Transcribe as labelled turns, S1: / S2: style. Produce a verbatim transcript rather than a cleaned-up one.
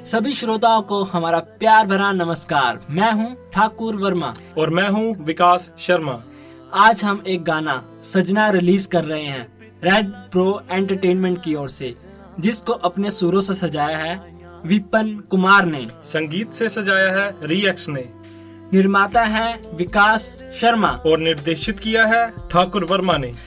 S1: सभी श्रोताओं को हमारा प्यार भरा नमस्कार। मैं हूं ठाकुर वर्मा
S2: और मैं हूं विकास शर्मा।
S1: आज हम एक गाना सजना रिलीज कर रहे हैं रेड प्रो एंटरटेनमेंट की ओर से, जिसको अपने सुरों से सजाया है विपिन कुमार ने,
S2: संगीत से सजाया है रिएक्स ने,
S1: निर्माता है विकास शर्मा
S2: और निर्देशित किया है ठाकुर वर्मा ने।